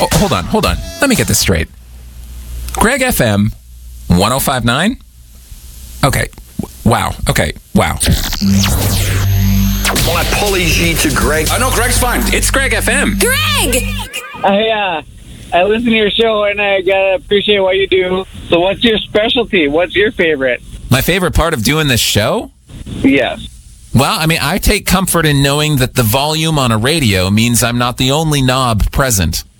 hold on. Let me get this straight. Greg FM 105.9? Okay. Wow. My apology to Greg. I know Greg's fine. It's Greg FM. Greg! I listen to your show and I gotta appreciate what you do. So what's your specialty? What's your favorite? My favorite part of doing this show? Yes. Well, I mean, I take comfort in knowing that the volume on a radio means I'm not the only knob present.